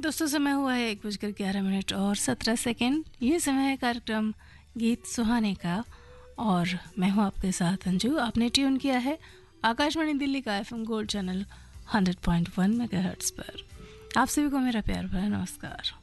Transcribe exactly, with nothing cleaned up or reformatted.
दोस्तों समय हुआ है एक बजकर ग्यारह मिनट और सत्रह सेकेंड। ये समय है कार्यक्रम गीत सुहाने का और मैं हूँ आपके साथ अंजू। आपने ट्यून किया है आकाशवाणी दिल्ली का FM gold channel hundred point one megahertz पर। आप सभी को मेरा प्यार भरा नमस्कार।